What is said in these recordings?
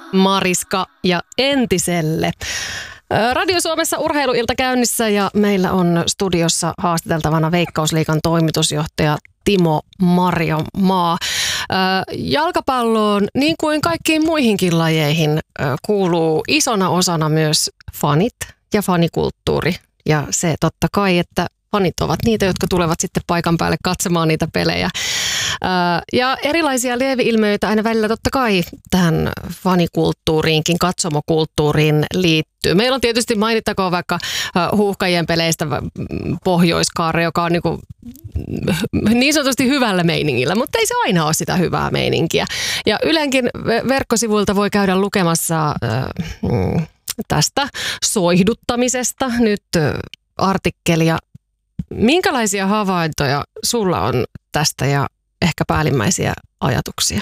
Mariska ja Entiselle. Radio Suomessa urheiluilta käynnissä ja meillä on studiossa haastateltavana Veikkausliigan toimitusjohtaja Timo Marjamaa. Jalkapalloon, niin kuin kaikkiin muihinkin lajeihin, kuuluu isona osana myös fanit ja fanikulttuuri. Ja se totta kai, että fanit ovat niitä, jotka tulevat sitten paikan päälle katsomaan niitä pelejä. Ja erilaisia lieveilmiöitä aina välillä totta kai tähän fanikulttuuriinkin, katsomokulttuuriin liittyy. Meillä on tietysti mainittakoon vaikka Huuhkajien peleistä Pohjois-Kaarre, joka on niin sanotusti hyvällä meiningillä, mutta ei se aina ole sitä hyvää meininkiä. Ja Ylenkin verkkosivuilta voi käydä lukemassa tästä soihduttamisesta nyt artikkelia. Minkälaisia havaintoja sulla on tästä ja ehkä päällimmäisiä ajatuksia?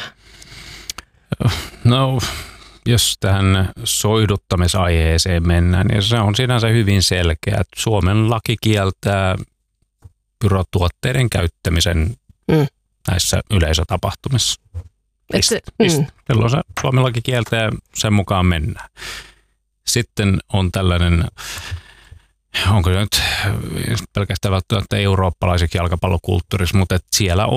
No, jos tähän soihduttamisaiheeseen mennään, niin se on sinänsä hyvin selkeä. Suomen laki kieltää pyrotuotteiden käyttämisen näissä yleisötapahtumissa. Silloin se Suomen laki kieltää, sen mukaan mennään. Sitten on tällainen, onko se nyt pelkästään välttämättä eurooppalaiseksi jalkapallokulttuurissa, mutta että siellä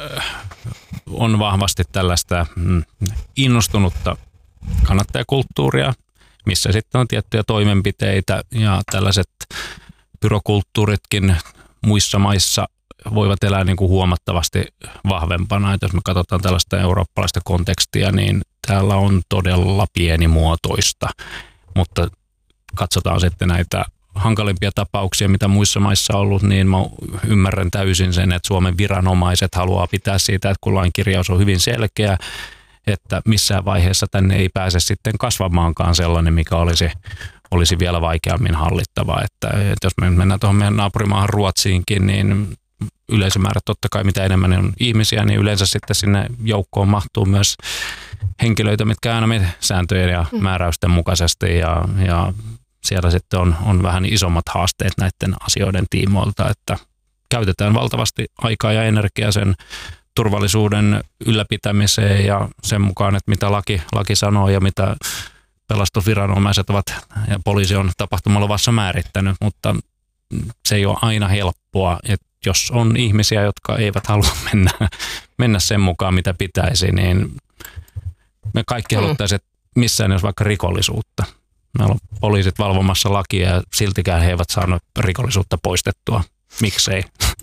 on vahvasti tällaista innostunutta kannattajakulttuuria, missä sitten on tiettyjä toimenpiteitä ja tällaiset pyrokulttuuritkin muissa maissa voivat elää niin kuin huomattavasti vahvempana. Että jos me katsotaan tällaista eurooppalaista kontekstia, niin täällä on todella pienimuotoista, mutta katsotaan sitten näitä hankalimpia tapauksia, mitä muissa maissa on ollut, niin mä ymmärrän täysin sen, että Suomen viranomaiset haluaa pitää siitä, että kun lainkirjaus on hyvin selkeä, että missään vaiheessa tänne ei pääse sitten kasvamaankaan sellainen, mikä olisi vielä vaikeammin hallittava. Että jos me mennään tuohon meidän naapurimaahan Ruotsiinkin, niin yleisömäärät totta kai mitä enemmän on ihmisiä, niin yleensä sitten sinne joukkoon mahtuu myös henkilöitä, mitkä aina menee sääntöjen ja määräysten mukaisesti ja siellä sitten on vähän isommat haasteet näiden asioiden tiimoilta, että käytetään valtavasti aikaa ja energiaa sen turvallisuuden ylläpitämiseen ja sen mukaan, että mitä laki sanoo ja mitä pelastusviranomaiset ovat ja poliisi on tapahtumaluvassa määrittänyt, mutta se ei ole aina helppoa, että jos on ihmisiä, jotka eivät halua mennä sen mukaan, mitä pitäisi, niin me kaikki haluttaisiin, että missään ei olisi vaikka rikollisuutta. Meillä on poliisit valvomassa lakia ja siltikään he eivät saanut rikollisuutta poistettua. Miksei?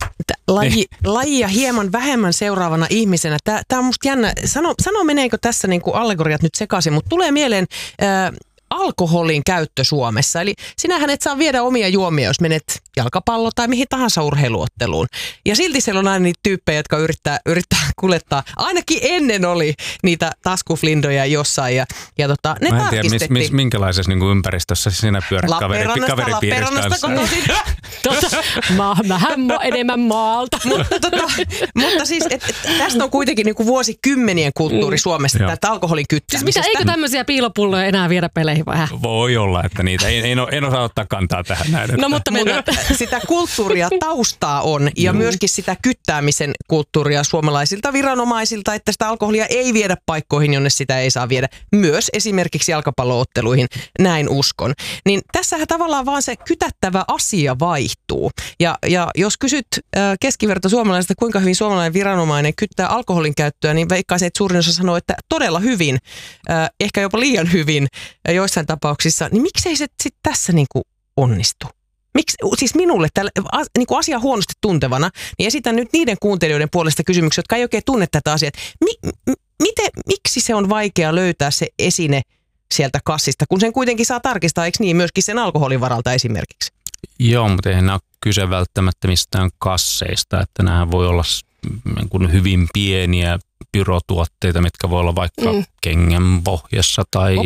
Lajia hieman vähemmän seuraavana ihmisenä. Tämä on musta jännä. Sano meneekö tässä niin kuin allegoriat nyt sekaisin, mutta tulee mieleen alkoholin käyttö Suomessa. Eli sinähän et saa viedä omia juomia, jos menet jalkapallo- tai mihin tahansa urheiluotteluun. Ja silti siellä on aina niitä tyyppejä, jotka yrittää kuljettaa. Ainakin ennen oli niitä taskuflindoja jossain. Ja ne mä en tiedä, minkälaisessa niin kuin ympäristössä sinä pyörät kaveripiiristä kanssa. Vähän enemmän maalta. mutta siis, tästä on kuitenkin niin kuin vuosikymmenien kulttuuri Suomessa, tätä alkoholin kyttäämisestä. Siis eikö tämmöisiä piilopulloja enää viedä peleihin vähän? Voi olla, että niitä en osaa ottaa kantaa tähän näin. No mutta sitä kulttuuria taustaa on ja myöskin sitä kyttäämisen kulttuuria suomalaisilta viranomaisilta, että sitä alkoholia ei viedä paikkoihin, jonne sitä ei saa viedä. Myös esimerkiksi jalkapallootteluihin, näin uskon. Niin tässähän tavallaan vaan se kytättävä asia vaihtuu. Ja jos kysyt keskiverto suomalaisesta, kuinka hyvin suomalainen viranomainen kyttää alkoholin käyttöä, niin veikkaisin, että suurin osa sanoo, että todella hyvin, ehkä jopa liian hyvin joissain tapauksissa. Niin miksei se sitten tässä niinku onnistu? Siis minulle niin kuin asia huonosti tuntevana, niin esitän nyt niiden kuuntelijoiden puolesta kysymyksiä, jotka ei oikein tunne tätä asiaa. Miksi se on vaikea löytää se esine sieltä kassista, kun sen kuitenkin saa tarkistaa, eikö niin, myöskin sen alkoholin varalta esimerkiksi? Joo, mutta eihän nämä ole kyse välttämättä mistään kasseista, että nämä voi olla hyvin pieniä pyrotuotteita, mitkä voi olla vaikka kengän pohjassa tai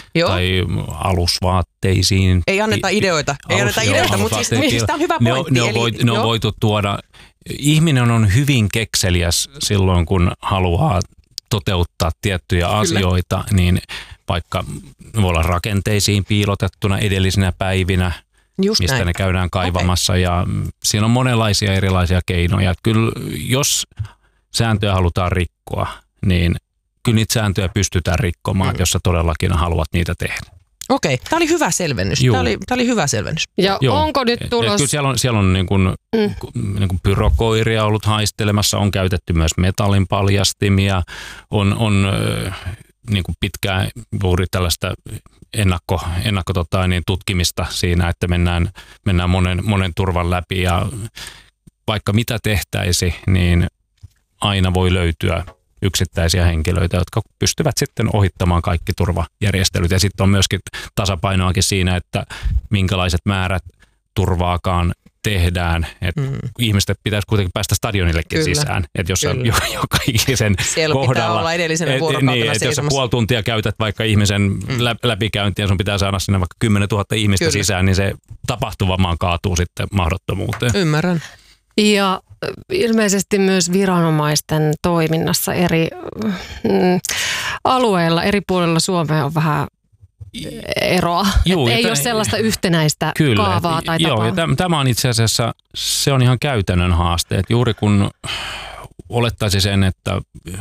alusvaatteisiin. Ei anneta ideoita, mutta siis tämä on hyvä pointti. Ne on voitu tuoda. Ihminen on hyvin kekseliäs silloin, kun haluaa toteuttaa tiettyjä asioita, niin vaikka voi olla rakenteisiin piilotettuna edellisinä päivinä, mistä ne käydään kaivamassa ja siinä on monenlaisia erilaisia keinoja. Kyllä jos sääntöjä halutaan rikkoa, niin kyllä niitä sääntöjä pystytään rikkomaan, jos sä todellakin haluat niitä tehdä. Okei, tämä oli hyvä selvennys. Tämä oli hyvä selvennys. Ja onko nyt tulos? Kyllä siellä on niin kuin pyrokoiria ollut haistelemassa, on käytetty myös metallin paljastimia, on niin kuin pitkään juuri tällaista tutkimista siinä, että mennään monen turvan läpi ja vaikka mitä tehtäisi, niin aina voi löytyä yksittäisiä henkilöitä, jotka pystyvät sitten ohittamaan kaikki turvajärjestelyt. Ja sitten on myöskin tasapainoakin siinä, että minkälaiset määrät turvaakaan tehdään. Että ihmiset pitäisi kuitenkin päästä stadionillekin sisään. Että jos joka ikisen siellä kohdalla, pitää olla edellisenä vuorokautena että jos sä puoli tuntia käytät vaikka ihmisen läpikäyntiä ja sun pitää saada sinne vaikka 10 000 ihmistä sisään, niin se tapahtuva maan kaatuu sitten mahdottomuuteen. Ymmärrän. Ja ilmeisesti myös viranomaisten toiminnassa eri alueilla, eri puolilla Suomea on vähän eroa. Ei ole sellaista yhtenäistä kaavaa tai tapaa. Joo, ja tämä on itse asiassa, se on ihan käytännön haaste. Että juuri kun olettaisi sen, että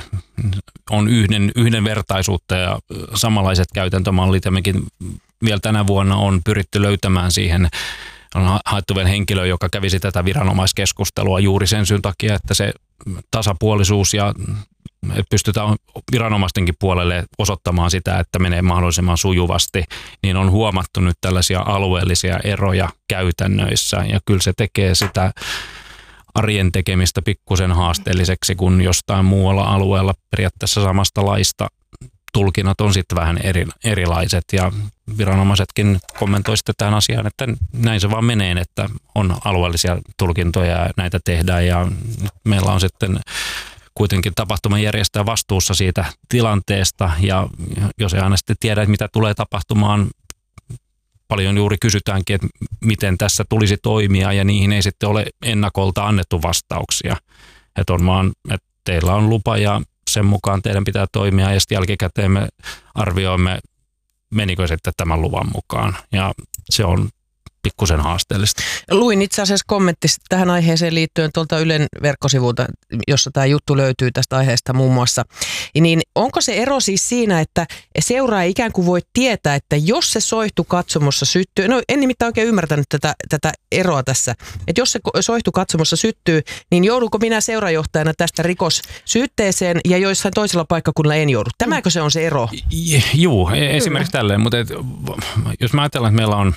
on yhdenvertaisuutta ja samanlaiset käytäntömallit, ja mekin vielä tänä vuonna on pyritty löytämään siihen, on haettu vielä henkilö, joka kävisi tätä viranomaiskeskustelua juuri sen syyn takia, että se tasapuolisuus ja pystytään viranomaistenkin puolelle osoittamaan sitä, että menee mahdollisimman sujuvasti, niin on huomattu nyt tällaisia alueellisia eroja käytännöissä. Ja kyllä se tekee sitä arjen tekemistä pikkusen haasteelliseksi, kun jostain muualla alueella periaatteessa samasta laista tulkinnat on sitten vähän erilaiset ja viranomaisetkin kommentoivat sitten tähän asiaan, että näin se vaan menee, että on alueellisia tulkintoja ja näitä tehdään ja meillä on sitten kuitenkin tapahtumanjärjestäjä vastuussa siitä tilanteesta ja jos ei aina sitten tiedä, että mitä tulee tapahtumaan, paljon juuri kysytäänkin, että miten tässä tulisi toimia ja niihin ei sitten ole ennakolta annettu vastauksia. Että on vaan, että teillä on lupa ja sen mukaan teidän pitää toimia ja sitten jälkikäteen me arvioimme, menikö sitten tämän luvan mukaan ja se on pikkusen haasteellista. Luin itse asiassa kommentti tähän aiheeseen liittyen tuolta Ylen verkkosivulta, jossa tämä juttu löytyy tästä aiheesta muun muassa. Niin onko se ero siis siinä, että seuraaja ikään kuin voi tietää, että jos se soihtu katsomossa syttyy, no en nimittäin oikein ymmärtänyt tätä eroa tässä, että jos se soihtu katsomossa syttyy, niin joudunko minä seurajohtajana tästä rikossyytteeseen ja joissain toisella paikkakunnalla en joudu? Tämäkö se on se ero? Joo, esimerkiksi tälleen, mutta jos mä ajatellaan, että meillä on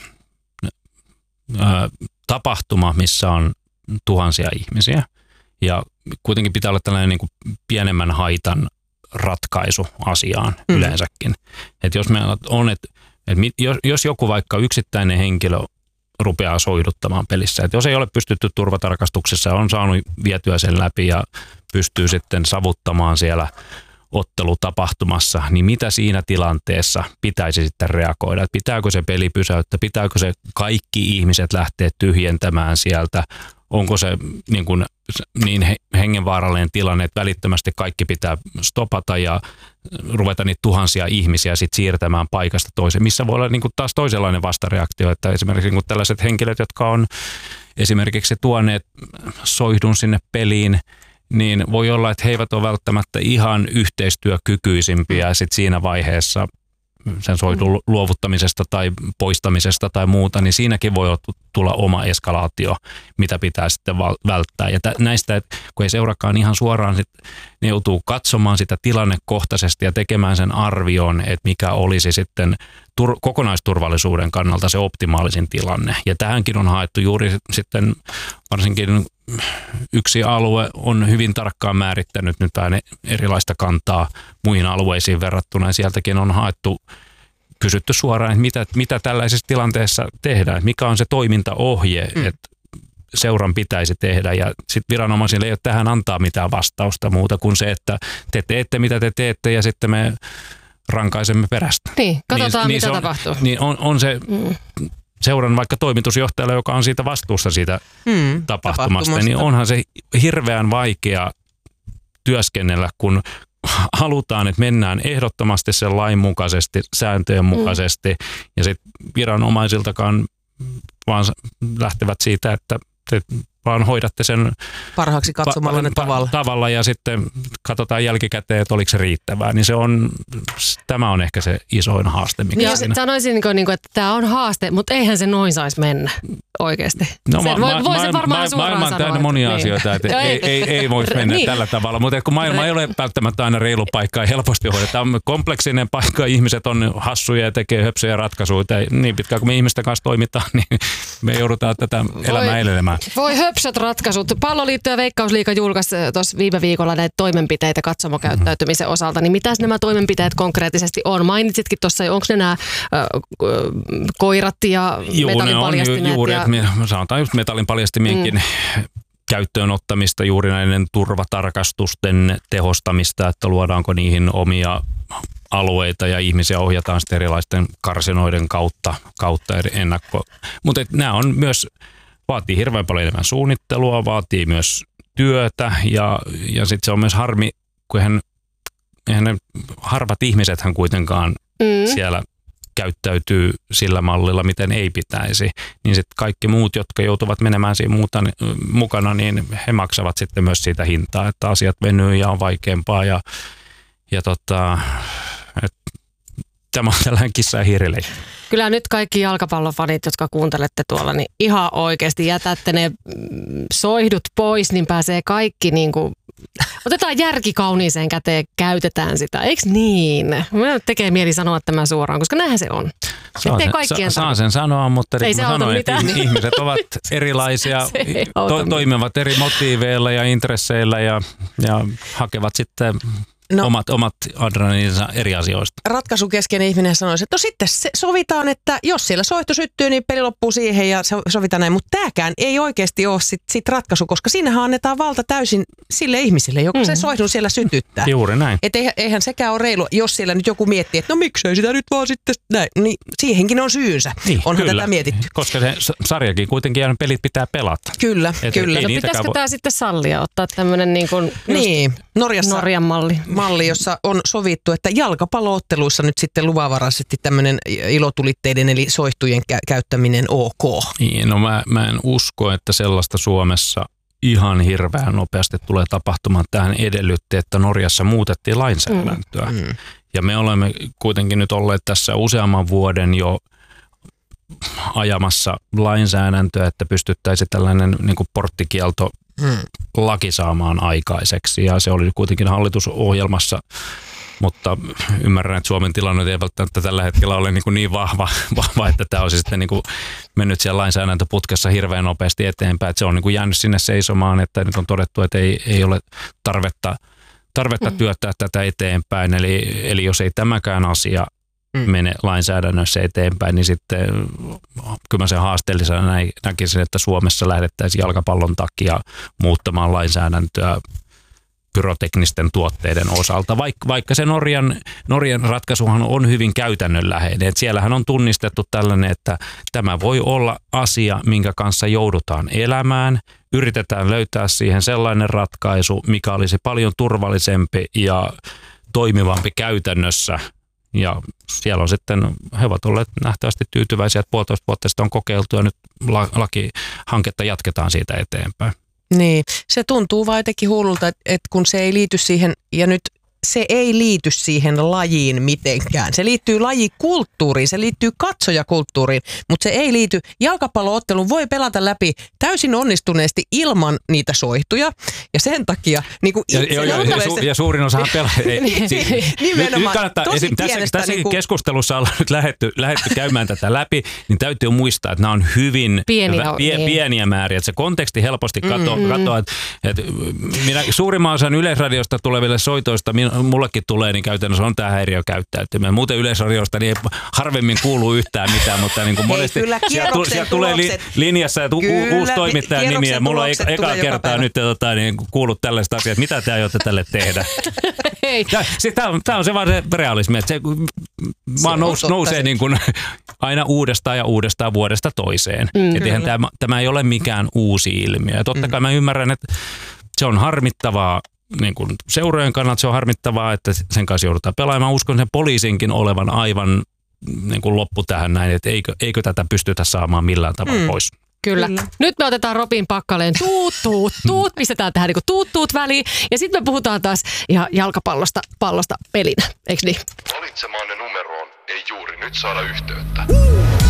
tapahtuma, missä on tuhansia ihmisiä ja kuitenkin pitää olla tällainen niin kuin pienemmän haitan ratkaisu asiaan yleensäkin. Että jos meillä on, jos joku vaikka yksittäinen henkilö rupeaa soihduttamaan pelissä, että jos ei ole pystytty turvatarkastuksessa, on saanut vietyä sen läpi ja pystyy sitten savuttamaan siellä ottelutapahtumassa, niin mitä siinä tilanteessa pitäisi sitten reagoida? Että pitääkö se peli pysäyttää? Pitääkö se kaikki ihmiset lähteä tyhjentämään sieltä? Onko se niin hengenvaarallinen tilanne, että välittömästi kaikki pitää stopata ja ruveta niitä tuhansia ihmisiä sit siirtämään paikasta toiseen, missä voi olla taas toisenlainen vastareaktio, että esimerkiksi tällaiset henkilöt, jotka on esimerkiksi tuoneet soihdun sinne peliin, niin voi olla, että he eivät ole välttämättä ihan yhteistyökykyisimpiä sit siinä vaiheessa sen soidun luovuttamisesta tai poistamisesta tai muuta, niin siinäkin voi tulla oma eskalaatio, mitä pitää sitten välttää. Ja näistä, kun ei seurakaan ihan suoraan, ne joutuu katsomaan sitä tilannekohtaisesti ja tekemään sen arvion, että mikä olisi sitten kokonaisturvallisuuden kannalta se optimaalisin tilanne. Ja tähänkin on haettu juuri sitten varsinkin yksi alue on hyvin tarkkaan määrittänyt nyt erilaista kantaa muihin alueisiin verrattuna ja sieltäkin on haettu, kysytty suoraan, että mitä tällaisessa tilanteessa tehdään, mikä on se toimintaohje, että seuran pitäisi tehdä ja sitten viranomaisille ei ole tähän antaa mitään vastausta muuta kuin se, että te teette mitä te teette ja sitten me rankaisemme perästä. Niin, katsotaan mitä tapahtuu. Niin on se seuran vaikka toimitusjohtajalle, joka on siitä vastuussa siitä tapahtumasta, niin onhan se hirveän vaikea työskennellä, kun halutaan, että mennään ehdottomasti sen lain mukaisesti, sääntöjen mukaisesti ja sitten viranomaisiltakaan vaan lähtevät siitä, että te vaan hoidatte sen parhaaksi katsomallanne tavalla ja sitten katsotaan jälkikäteen, että oliko se riittävää. Niin tämä on ehkä se isoin haaste, mikä ja sanoisin, että tämä on haaste, mutta eihän se noin saisi mennä oikeasti. No, voi se varmaan suoraan maailma on sanoa. täynnä monia asioita, että ei voi mennä tällä tavalla. Mutta kun maailma ei ole välttämättä aina reilu paikka ja helposti hoidetaan. On kompleksinen paikka, ihmiset on hassuja ja tekee höpsöjä ratkaisuja. Niin pitkään kuin me ihmisten kanssa toimitaan, niin me joudutaan tätä elämää elelemään. Voi höpsöt ratkaisut. Palloliitto ja Veikkausliiga julkaisi tuossa viime viikolla näitä toimenpiteitä katsomokäyttäytymisen osalta. Niin mitäs nämä toimenpiteet konkreettisesti on? Mainitsitkin tuossa, onko ne nämä koirat ja metallinpaljastimet? Juuri, sanotaan just metallinpaljastimienkin käyttöön ottamista, juuri näiden turvatarkastusten tehostamista, että luodaanko niihin omia alueita ja ihmisiä ohjataan sitten erilaisten karsinoiden kautta ennakko. Mutta nämä on myös, vaatii hirveän paljon enemmän suunnittelua, vaatii myös työtä ja sitten se on myös harmi, kun eihän ne harvat ihmisethän kuitenkaan siellä käyttäytyy sillä mallilla, miten ei pitäisi, niin sitten kaikki muut, jotka joutuvat menemään siinä mukana, niin he maksavat sitten myös siitä hintaa, että asiat venyy ja on vaikeampaa tämä on tällainen kissa ja hiirileikki. Kyllä nyt kaikki jalkapallofanit, jotka kuuntelette tuolla, niin ihan oikeasti jätätte ne soihdut pois, niin pääsee kaikki otetaan järki kauniiseen käteen, käytetään sitä. Eikö niin? Minä tekee mieli sanoa tämän suoraan, koska näinhän se on. Saan sen sanoa, mutta ei se sanoin, että ihmiset ovat erilaisia, toimivat eri motiiveilla ja intresseillä ja hakevat sitten omat adrenaliininsa eri asioista. Ratkaisukeskeinen ihminen sanoisi, että sitten sovitaan, että jos siellä soihtu syttyy, niin peli loppuu siihen ja sovitaan näin. Mutta tämäkään ei oikeasti ole sit ratkaisu, koska siinähän annetaan valta täysin sille ihmiselle, joka se soihdun siellä sytyttää. Juuri näin. Että eihän sekään ole reilu, jos siellä nyt joku miettii, että no miksei sitä nyt vaan sitten näin. Niin siihenkin on syynsä. Niin, onhan kyllä, tätä mietitty. Koska se sarjakin kuitenkin ja pelit pitää pelata. Kyllä. Pitäisikö tämä sitten sallia, ottaa tämmöinen Norjan malli, jossa on sovittu, että jalkapallootteluissa nyt sitten luvanvaraisesti tämmöinen ilotulitteiden eli soihtujen käyttäminen ok. Niin, no mä en usko, että sellaista Suomessa ihan hirveän nopeasti tulee tapahtumaan. Tähän edellytti, että Norjassa muutettiin lainsäädäntöä. Ja me olemme kuitenkin nyt olleet tässä useamman vuoden jo ajamassa lainsäädäntöä, että pystyttäisiin tällainen porttikielto laki saamaan aikaiseksi ja se oli kuitenkin hallitusohjelmassa, mutta ymmärrän, että Suomen tilanne ei välttämättä tällä hetkellä ole niin vahva, että tämä olisi sitten mennyt siellä lainsäädäntöputkessa hirveän nopeasti eteenpäin, että se on jäänyt sinne seisomaan, että nyt on todettu, että ei ole tarvetta työttää tätä eteenpäin, eli jos ei tämäkään asia mene lainsäädännössä eteenpäin, niin sitten kyllä mä sen haasteellisena näkisin, että Suomessa lähdettäisiin jalkapallon takia muuttamaan lainsäädäntöä pyroteknisten tuotteiden osalta, vaikka se Norjan ratkaisuhan on hyvin käytännönläheinen. Että siellähän on tunnistettu tällainen, että tämä voi olla asia, minkä kanssa joudutaan elämään. Yritetään löytää siihen sellainen ratkaisu, mikä olisi paljon turvallisempi ja toimivampi käytännössä. Ja siellä on sitten, he ovat olleet nähtävästi tyytyväisiä, että 1,5 vuotta sitten on kokeiltu ja nyt lakihanketta jatketaan siitä eteenpäin. Niin, se tuntuu vaan jotenkin hullulta, että kun se ei liity siihen, ja nyt se ei liity siihen lajiin mitenkään. Se liittyy lajikulttuuriin, se liittyy katsojakulttuuriin, mutta se ei liity. Jalkapalloottelun voi pelata läpi täysin onnistuneesti ilman niitä soihtuja, ja sen takia ja suurin osahan pelaa. Nimenomaan, tässäkin keskustelussa ollaan nyt lähdetty käymään tätä läpi, niin täytyy muistaa, että nämä on hyvin pieniä määriä. Että se konteksti helposti katoaa. Suurimman osan Yleisradiosta tuleville soitoista mullekin tulee, niin käytännössä on tämä häiriökäyttäytyminen. Muuten Yleisradiosta niin ei harvemmin kuulu yhtään mitään, mutta niin kuin monesti sieltä tulee linjassa että uusi toimittajan nimi, ja mulla on eka kertaa nyt kuullut tällaista asiaa, että mitä te aiotte tälle tehdä. Tämä on se vaan se realismi, että se vaan nousee niin kuin aina uudestaan vuodesta toiseen. Eihän tämä ei ole mikään uusi ilmiö. Ja totta kai mä ymmärrän, että se on harmittavaa, niin kuin seurojen kannalta se on harmittavaa, että sen kanssa joudutaan pelaamaan. Mä uskon sen poliisinkin olevan aivan niin kuin loppu tähän näin, että eikö tätä pystytä saamaan millään tavalla pois. Kyllä. Nyt me otetaan Robin Pakkaleen tuut, pistetään tähän niin tuut väliin. Ja sitten me puhutaan taas ihan jalkapallosta pelinä, eikö niin? Valitsemaanne numeroon ei juuri nyt saada yhteyttä.